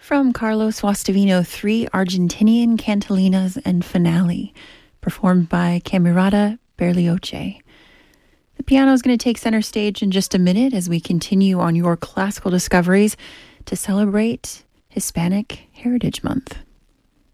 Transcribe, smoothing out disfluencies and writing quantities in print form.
from Carlos Guastavino, 3 Argentinian cantalinas and finale, performed by Camerata Berlioche. The piano is going to take center stage in just a minute as we continue on your classical discoveries to celebrate Hispanic Heritage Month.